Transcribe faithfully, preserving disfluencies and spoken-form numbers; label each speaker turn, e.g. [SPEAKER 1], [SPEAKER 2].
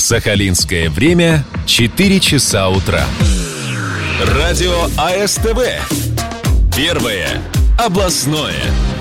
[SPEAKER 1] Сахалинское время четыре часа утра. Радио АСТВ. Первое областное.